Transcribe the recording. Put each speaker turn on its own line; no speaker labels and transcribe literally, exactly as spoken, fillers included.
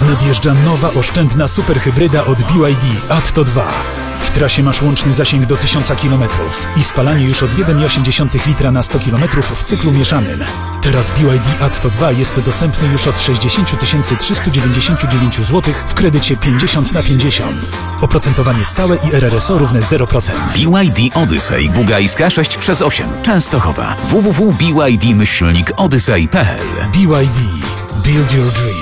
Nadjeżdża nowa, oszczędna superhybryda od B Y D Atto dwa. W trasie masz łączny zasięg do tysiąca kilometrów i spalanie już od jeden przecinek osiem litra na sto kilometrów w cyklu mieszanym. Teraz B Y D Atto dwa jest dostępny już od sześćdziesiąt tysięcy trzysta dziewięćdziesiąt dziewięć złotych w kredycie pięćdziesiąt na pięćdziesiąt. Oprocentowanie stałe i R R S O równe zero procent.
B Y D Odyssey Bugajska sześć przez osiem Częstochowa. w w w kropka b y d myślnik odyssey kropka p l.
B Y D. Build your dream.